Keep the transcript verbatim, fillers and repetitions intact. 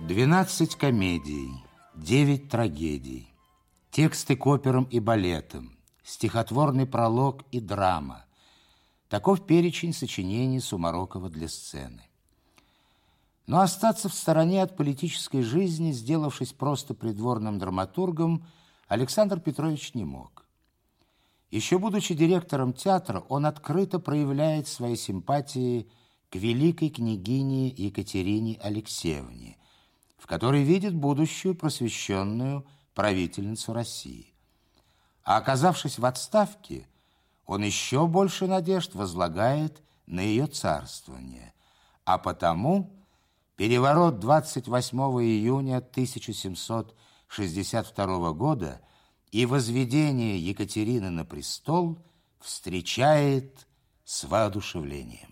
Двенадцать комедий, девять трагедий, тексты к операм и балетам, стихотворный пролог и драма. Таков перечень сочинений Сумарокова для сцены. Но остаться в стороне от политической жизни, сделавшись просто придворным драматургом, Александр Петрович не мог. Еще будучи директором театра, он открыто проявляет свои симпатии к великой княгине Екатерине Алексеевне, в которой видит будущую просвещенную правительницу России. А оказавшись в отставке, он еще больше надежд возлагает на ее царствование, а потому переворот двадцать восьмого июня тысяча семьсот шестьдесят второго года и возведение Екатерины на престол встречает с воодушевлением.